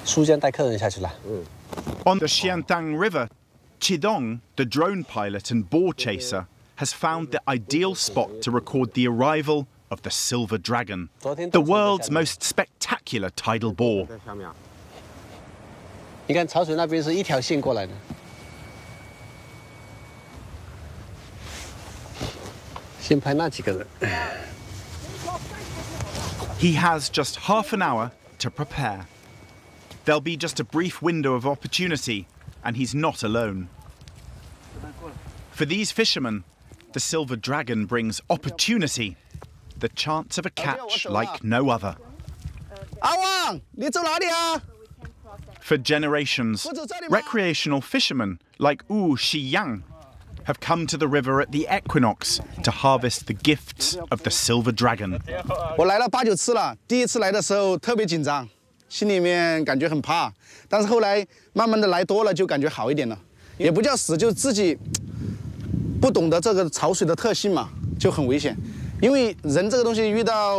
苏江带客人下去了。 On the Xiantang River, Chidong, the drone pilot and boar chaser, has found the ideal spot to record the arrival of the Silver Dragon, the world's most spectacular tidal boar. 你看潮水那边是一条线过来的。先拍那几个人。 He has just half an hour to prepare. There'll be just a brief window of opportunity, and he's not alone. For these fishermen, the Silver Dragon brings opportunity, the chance of a catch like no other. 阿旺，你走哪里啊？ For generations, recreational fishermen like Wu Xiyang have come to the river at the equinox to harvest the gifts of the Silver Dragon. 我来了8、9次了，第一次来的时候特别紧张，心里面感觉很怕，但是后来慢慢的来多了，就感觉好一点了。也不叫死，就自己不懂得这个潮水的特性嘛，就很危险。因为人这个东西遇到